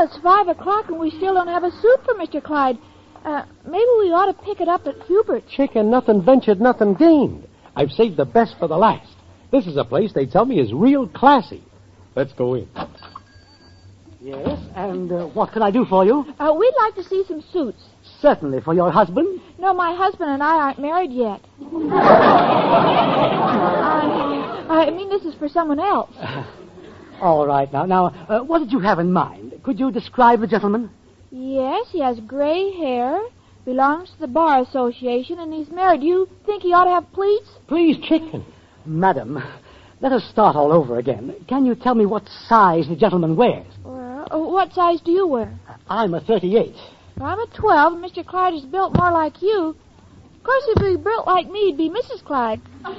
Al, it's 5 o'clock and we still don't have a suit for Mr. Clyde. Maybe we ought to pick it up at Hubert's. Chicken, nothing ventured, nothing gained. I've saved the best for the last. This is a place they tell me is real classy. Let's go in. Yes, and what can I do for you? We'd like to see some suits. Certainly, for your husband. No, my husband and I aren't married yet. I mean, this is for someone else. All right, now, what did you have in mind? Could you describe the gentleman? Yes, he has gray hair, belongs to the Bar Association, and he's married. Do you think he ought to have pleats? Please, Chicken. Madam, let us start all over again. Can you tell me what size the gentleman wears? What size do you wear? I'm a 38. Well, I'm a 12, and Mr. Clyde is built more like you. Of course, if he were built like me, he'd be Mrs. Clyde.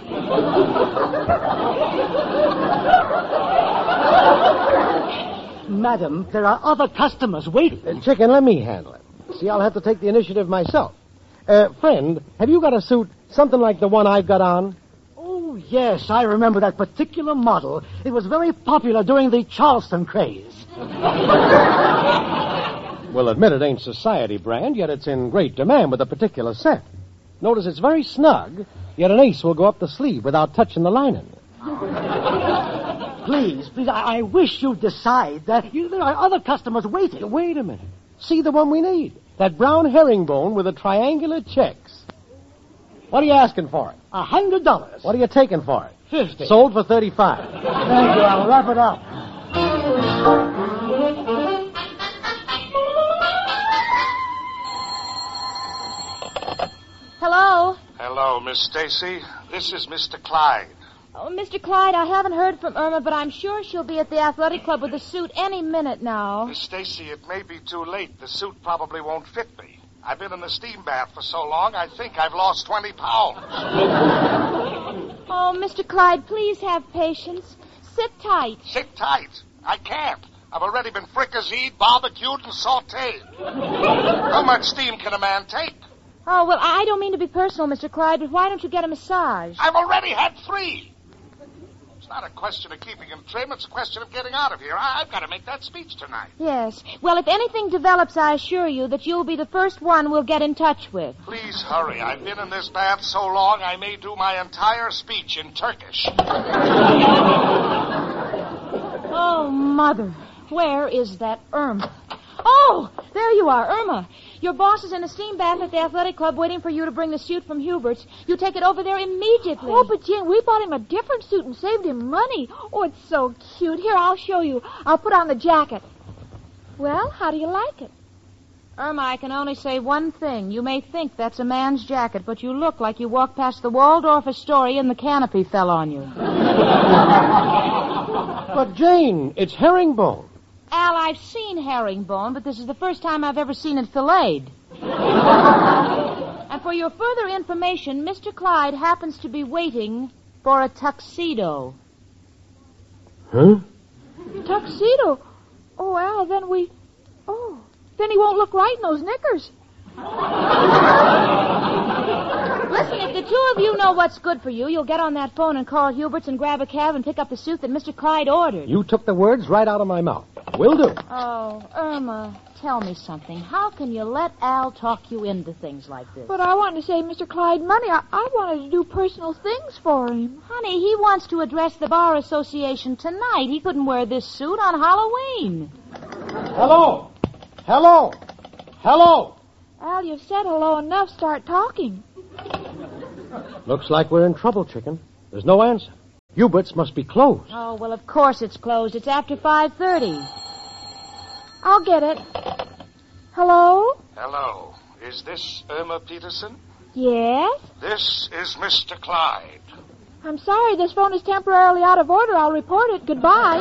Madam, there are other customers waiting. Chicken, let me handle it. See, I'll have to take the initiative myself. Friend, have you got a suit something like the one I've got on? Oh, yes, I remember that particular model. It was very popular during the Charleston craze. Well, admit it ain't society brand, yet it's in great demand with a particular set. Notice it's very snug, yet an ace will go up the sleeve without touching the lining. Please, I wish you'd decide that there are other customers waiting. Wait a minute. See the one we need. That brown herringbone with the triangular checks. What are you asking for it? $100. What are you taking for it? 50. Sold for 35. Thank you. I'll wrap it up. Hello? Hello, Miss Stacy. This is Mr. Clyde. Oh, Mr. Clyde, I haven't heard from Irma, but I'm sure she'll be at the athletic club with a suit any minute now. Miss Stacy, it may be too late. The suit probably won't fit me. I've been in the steam bath for so long, I think I've lost 20 pounds. Oh, Mr. Clyde, please have patience. Sit tight. Sit tight. I can't. I've already been fricasseed, barbecued, and sautéed. How much steam can a man take? Oh, well, I don't mean to be personal, Mr. Clyde, but why don't you get a massage? I've already had 3. It's not a question of keeping him trim. It's a question of getting out of here. I've got to make that speech tonight. Yes. Well, if anything develops, I assure you that you'll be the first one we'll get in touch with. Please hurry. I've been in this bath so long, I may do my entire speech in Turkish. Oh, Mother. Where is that Irma? Oh, there you are, Irma. Your boss is in a steam bath at the athletic club waiting for you to bring the suit from Hubert's. You take it over there immediately. Oh, but Jane, we bought him a different suit and saved him money. Oh, it's so cute. Here, I'll show you. I'll put on the jacket. Well, how do you like it? Irma, I can only say one thing. You may think that's a man's jacket, but you look like you walked past the Waldorf Astoria and the canopy fell on you. But, Jane, it's herringbone. Al, I've seen herringbone, but this is the first time I've ever seen it filleted. And for your further information, Mr. Clyde happens to be waiting for a tuxedo. Huh? Tuxedo? Oh, Al, then he won't look right in those knickers. Listen, if the two of you know what's good for you, you'll get on that phone and call Hubert's and grab a cab and pick up the suit that Mr. Clyde ordered. You took the words right out of my mouth. Will do. Oh, Irma, tell me something. How can you let Al talk you into things like this? But I wanted to save Mr. Clyde money. I wanted to do personal things for him. Honey, he wants to address the Bar Association tonight. He couldn't wear this suit on Halloween. Hello. Hello. Hello. Al, you've said hello enough. Start talking. Looks like we're in trouble, Chicken. There's no answer. Hubert's must be closed. Oh, well, of course it's closed. It's after 5:30. I'll get it. Hello? Hello. Is this Irma Peterson? Yes? This is Mr. Clyde. I'm sorry, this phone is temporarily out of order. I'll report it. Goodbye.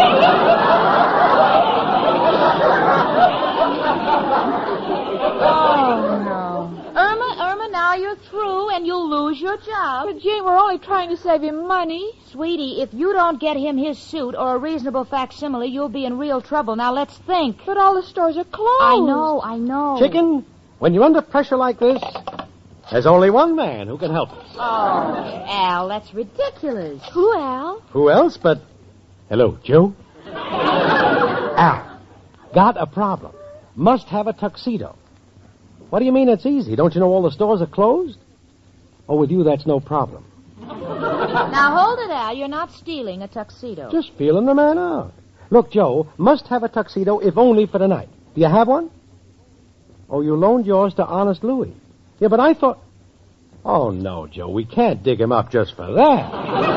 Oh, no. Irma, now you're through and you'll lose your job. But, Jane, we're only trying to save him money. Sweetie, if you don't get him his suit or a reasonable facsimile, you'll be in real trouble. Now, let's think. But all the stores are closed. I know. Chicken, when you're under pressure like this, there's only one man who can help us. Oh, Al, that's ridiculous. Who, Al? Who else but... Hello, Joe? Al. Got a problem. Must have a tuxedo. What do you mean it's easy? Don't you know all the stores are closed? Oh, with you, that's no problem. Now, hold it, Al. You're not stealing a tuxedo. Just feeling the man out. Look, Joe, must have a tuxedo if only for tonight. Do you have one? Oh, you loaned yours to Honest Louis. Yeah, but I thought... Oh, no, Joe, we can't dig him up just for that.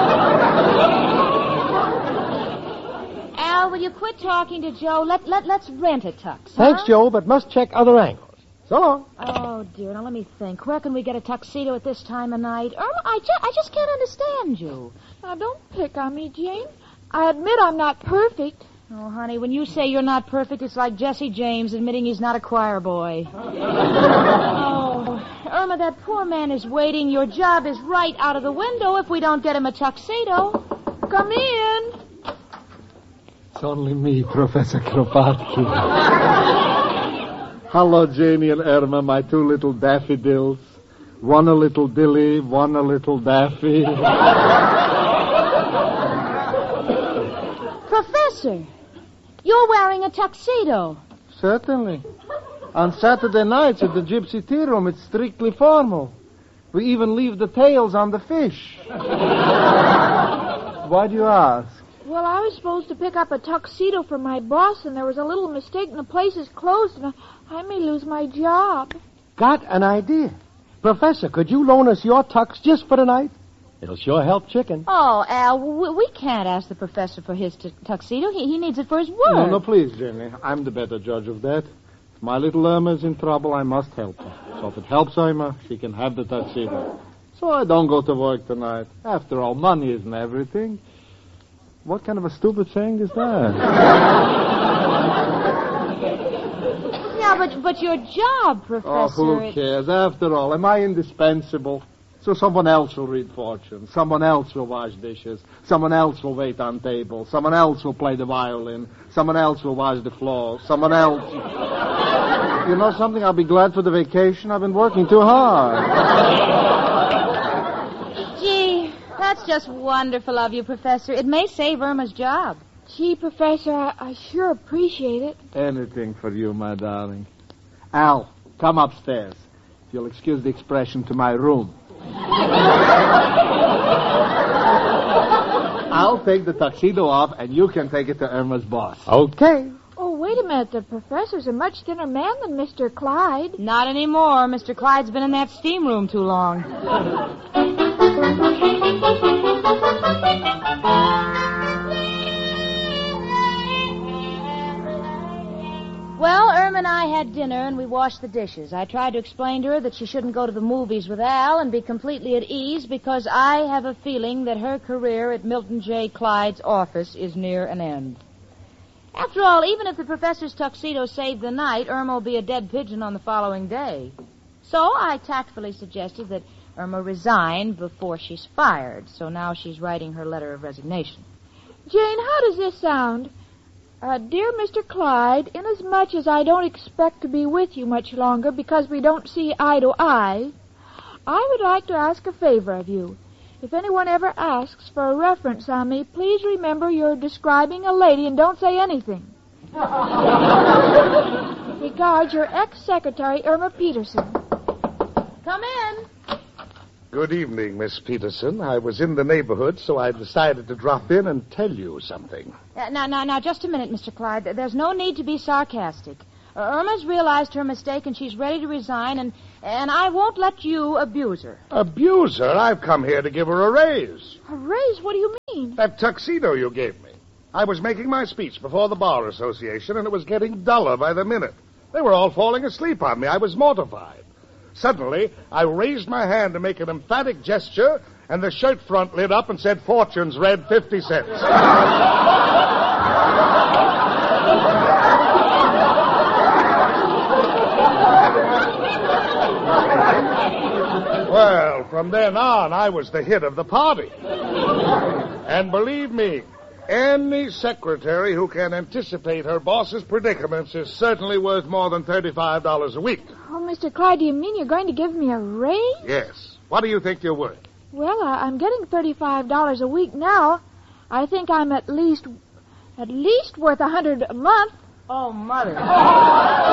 Al, will you quit talking to Joe? Let's rent a tux, huh? Thanks, Joe, but must check other angles. So long. Oh, dear. Now, let me think. Where can we get a tuxedo at this time of night? Irma, I just can't understand you. Now, don't pick on me, Jane. I admit I'm not perfect. Oh, honey, when you say you're not perfect, it's like Jesse James admitting he's not a choir boy. Oh, Irma, that poor man is waiting. Your job is right out of the window if we don't get him a tuxedo. Come in. It's only me, Professor Kropotkin. Hello, Janie and Irma, my two little daffodils. One a little dilly, one a little daffy. Professor, you're wearing a tuxedo. Certainly. On Saturday nights at the Gypsy Tea Room, it's strictly formal. We even leave the tails on the fish. Why do you ask? Well, I was supposed to pick up a tuxedo for my boss, and there was a little mistake, and the place is closed, and I may lose my job. Got an idea. Professor, could you loan us your tux just for tonight? It'll sure help Chicken. Oh, Al, we can't ask the professor for his tuxedo. He needs it for his work. No, please, Jenny. I'm the better judge of that. If my little Irma's in trouble, I must help her. So if it helps Irma, she can have the tuxedo. So I don't go to work tonight. After all, money isn't everything. What kind of a stupid saying is that? Yeah, but your job, Professor... Oh, who cares? After all, am I indispensable? So someone else will read fortune. Someone else will wash dishes. Someone else will wait on tables. Someone else will play the violin. Someone else will wash the floor. Someone else... You know something? I'll be glad for the vacation. I've been working too hard. Gee, that's just wonderful of you, Professor. It may save Irma's job. Gee, Professor, I sure appreciate it. Anything for you, my darling. Al, come upstairs. If you'll excuse the expression, to my room. I'll take the tuxedo off, and you can take it to Irma's boss. Okay. Oh, wait a minute. The professor's a much thinner man than Mr. Clyde. Not anymore. Mr. Clyde's been in that steam room too long. Well, Irma and I had dinner, and we washed the dishes. I tried to explain to her that she shouldn't go to the movies with Al and be completely at ease because I have a feeling that her career at Milton J. Clyde's office is near an end. After all, even if the professor's tuxedo saved the night, Irma will be a dead pigeon on the following day. So I tactfully suggested that Irma resign before she's fired, so now she's writing her letter of resignation. Jane, how does this sound? Dear Mr. Clyde, inasmuch as I don't expect to be with you much longer because we don't see eye to eye, I would like to ask a favor of you. If anyone ever asks for a reference on me, please remember you're describing a lady and don't say anything. Regards, your ex-secretary, Irma Peterson. Come in. Good evening, Miss Peterson. I was in the neighborhood, so I decided to drop in and tell you something. Now, just a minute, Mr. Clyde. There's no need to be sarcastic. Irma's realized her mistake, and she's ready to resign, and I won't let you abuse her. Abuse her? I've come here to give her a raise. A raise? What do you mean? That tuxedo you gave me. I was making my speech before the Bar Association, and it was getting duller by the minute. They were all falling asleep on me. I was mortified. Suddenly, I raised my hand to make an emphatic gesture, and the shirt front lit up and said, "Fortune's red, 50 cents." Well, from then on, I was the hit of the party. And believe me, any secretary who can anticipate her boss's predicaments is certainly worth more than $35 a week. Oh, Mr. Clyde, do you mean you're going to give me a raise? Yes. What do you think you're worth? Well, I'm getting $35 a week now. I think I'm at least worth $100 a month. Oh, Mother.